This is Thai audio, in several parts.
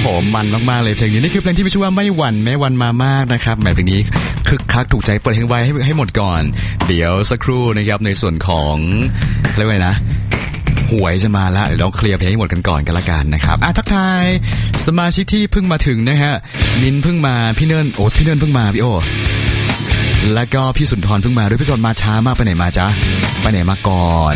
ผมมันมากๆเลยเพลงนี้นี่คือเพลงที่มีชื่อว่าไม่หวั่นแม้วันมามากนะครับแหมเพลงนี้คึกคักถูกใจเปิดเพลงไว้ให้หมดก่อนเดี๋ยวสักครู่นะครับในส่วนของเรียกว่าไงนะหวยจะมาแล้วเดี๋ยวเราเคลียร์เพลงให้หมดกันก่อนกันละกันนะครับทักทายสมาชิกที่เพิ่งมาถึงนะฮะมินเพิ่งมาพี่เนิ่นพี่เนิ่นเพิ่งมาพี่โอแล้วก็พี่สุนทรเพิ่งมาด้วยพี่สุนทรมาช้ามากไปไหนมาจ๊ะไปไหนมาก่อน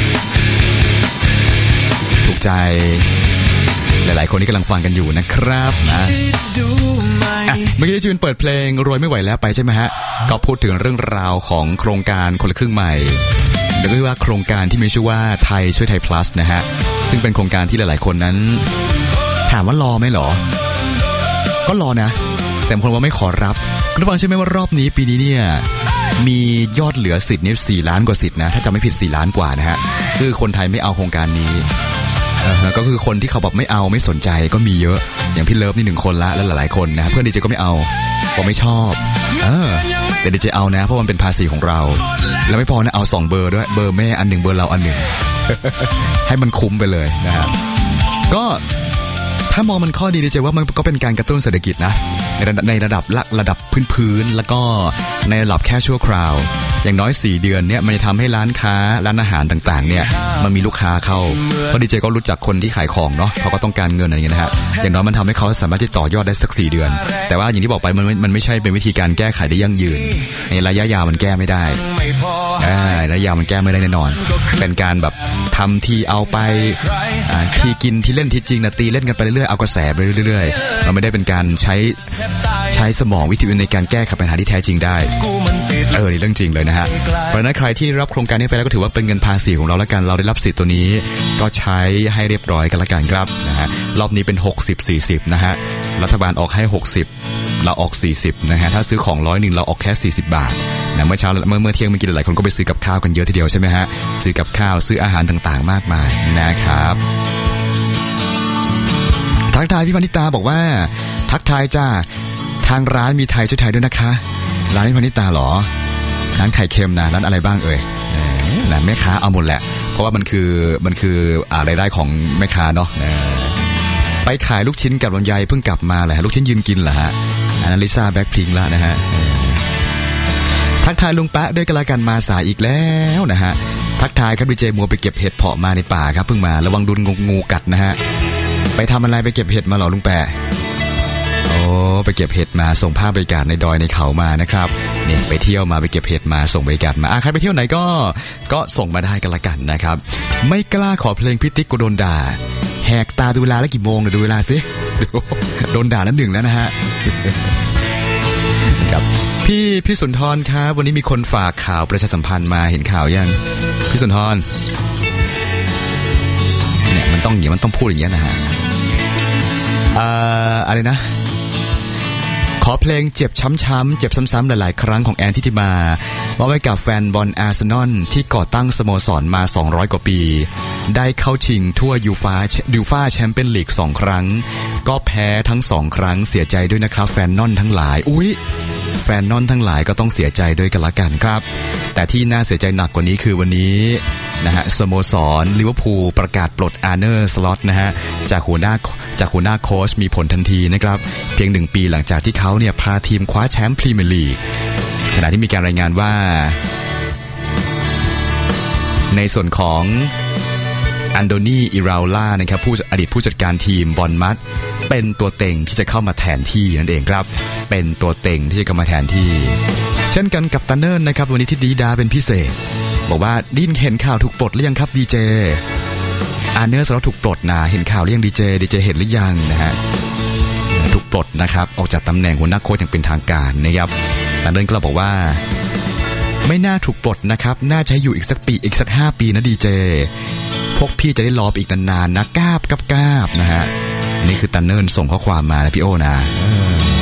ถูกใจหลายๆคนที่กำลังฟังกันอยู่นะครับนะเมื่อกี้ที่จูนเปิดเพลงรวยไม่ไหวแล้วไปใช่ไหมฮะก็พูดถึงเรื่องราวของโครงการคนละครึ่งใหม่หรือว่าโครงการที่มีชื่อว่าไทยช่วยไทย plus นะฮะซึ่งเป็นโครงการที่หลายๆคนนั้นถามว่ารอไหมหรอก็รอนะแต่บางคนว่าไม่ขอรับคุณผู้ฟังใช่ไหมว่ารอบนี้ปีนี้เนี่ยมียอดเหลือสิทธิ์นี่4 ล้านกว่าสิทธิ์นะถ้าจำไม่ผิด4 ล้านกว่านะฮะคือคนไทยไม่เอาโครงการนี้ก็คือคนที่เขาแบบไม่เอาไม่สนใจก็มีเยอะอย่างพี่เลิฟนี่1คนละแล้วหลายๆคนนะเพื่อนดีเจก็ไม่เอาผมไม่ชอบแต่ดีเจเอานะเพราะมันเป็นภาษีของเราแล้วไม่พอนะเอา2เบอร์ด้วยเบอร์แม่อัน1เบอร์เราอัน1ให้มันคุ้มไปเลยนะครับก็ถ้ามองมันข้อดีดีเจว่ามันก็เป็นการกระตุ้นเศรษฐกิจนะในระดับพื้นๆแล้วก็ในระดับแค่ชั่วคราวอย่างน้อย4 เดือนเนี่ยมันจะทำให้ร้านค้าร้านอาหารต่างๆเนี่ยมันมีลูกค้าเข้าเพราะดีเจก็รู้จักคนที่ขายของเนาะเขาก็ต้องการเงินอะไรอย่างเงี้ยนะฮะอย่างน้อยมันทำให้เขาสามารถที่ต่อยอดได้สัก4 เดือนแต่ว่าอย่างที่บอกไปมันไม่ใช่เป็นวิธีการแก้ไขได้ยั่งยืนในระยะยาวมันแก้ไม่ได้ระยะยาวมันแก้ไม่ได้แน่นอนเป็นการแบบทำที่เอาไปที่กินที่เล่นที่จริงนะตีเล่นกันไปเรื่อยๆเอากระแสไปเรื่อยๆมันไม่ได้เป็นการใช้สมองวิธีในการแก้ไขปัญหาที่แท้จริงได้นี่เรื่องจริงเลยนะฮะเพราะฉะนั้นใครที่รับโครงการนี้ไปแล้วก็ถือว่าเป็นเงินภาษีของเราแล้วกันเราได้รับสิทธิ์ตัวนี้ก็ใช้ให้เรียบร้อยกันละกันครับนะฮะรอบนี้เป็น60-40นะฮะรัฐบาลออกให้60เราออก40นะฮะถ้าซื้อของ100เราออกแค่40 บาทนะเมื่อเช้าเมื่อเที่ยงเมื่อกี้หลายคนก็ไปซื้อกับข้าวกันเยอะทีเดียวใช่ไหมฮะซื้อกับข้าวซื้ออาหารต่างๆมากมายนะครับทักทายพี่พนิตาบอกว่าทักทายจ้าทางร้านมีไทยช่วยไทยด้วยนะคะร้านพี่พนิตาหรอร้านไข่เค็มนะร้านอะไรบ้างร้านแม่ค้าเอาหมดแหละเพราะว่ามันคือรายได้ของแม่ค้าเนาะไปขายลูกชิ้นกับลำไยเพิ่งกลับมาแหละลูกชิ้นยืนกินเหรอฮะอันนั้นลิซ่าแบ็คพิงค์ละนะฮะทักทายลุงแป๊ะด้วยกันละกันมาสายอีกแล้วนะฮะทักทายครับดีเจมัวไปเก็บเห็ดเพาะมาในป่าครับเพิ่งมาระวังโดนงูกัดนะฮะไปทำอะไรไปเก็บเห็ดมาหรอลุงแป๊ะไปเก็บเห็ดมาส่งภาพบรรยากาศในดอยในเขามานะครับนี่ไปเที่ยวมาไปเก็บเห็ดมาส่งบรรยากาศมาใครไปเที่ยวไหนก็ส่งมาได้กันละกันนะครับไม่กล้าขอเพลงพี่ติ๊กก็โดนด่าแหกตาดูเวลาแล้วกี่โมงเดี๋ยวดูเวลาสิโดนด่าแล้ว1แล้วนะฮะครับพี่สุนทรครับวันนี้มีคนฝากข่าวประชาสัมพันธ์มาเห็นข่าวยังพี่สุนทรเนี่ยมันต้องพูดอย่างเงี้ยนะฮะอะไรนะขอเพลงเจ็บช้ำๆเจ็บซ้ำๆหลายๆครั้งของแอนทิติมาว่าไว้กับแฟนบอลอาร์เซนอลที่ก่อตั้งสโมสรมา200 กว่าปีได้เข้าชิงทั่วยูฟ่าแชมเปี้ยนลีก2 ครั้งก็แพ้ทั้ง2 ครั้งเสียใจด้วยนะครับแฟนนอนทั้งหลายแฟนนอนทั้งหลายก็ต้องเสียใจด้วยกันละกันครับแต่ที่น่าเสียใจหนักกว่านี้คือวันนี้นะฮะสโมสรลิเวอร์พูลประกาศปลดอาร์เนอร์สล็อตนะฮะจากหัวหน้าโค้ชมีผลทันทีนะครับเพียง1 ปีหลังจากที่เขาเนี่ยพาทีมคว้าแชมป์พรีเมียร์ลีกขณะที่มีการรายงานว่าในส่วนของอันโดนีอิราล่านะครับอดีตผู้จัดการทีมบอร์นมัธเป็นตัวเต็งที่จะเข้ามาแทนที่นั่นเองครับเป็นตัวเต็งที่จะเข้ามาแทนที่เช่นกันกับตันเนิร์นะครับวันนี้ที่ดีดาเป็นพิเศษบอกว่าดินเห็นข่าวถูกปลดหรือยังครับดีเจอาร์เนอร์สล็อตถูกปลดนะเห็นข่าวหรือยังดีเจเห็นหรือยังนะฮะถูกปลดนะครับออกจากตำแหน่งหัวหน้าโค้ชอย่างเป็นทางการนะครับตันเนิร์ก็บอกว่าไม่น่าถูกปลดนะครับน่าจะอยู่อีกสักปีอีกสัก5 ปีนะดีเจพวกพี่จะได้รออีกนานๆนะกาบนะฮะนี่คือตันเนิร์ส่งข้อความมานะพี่โอนะ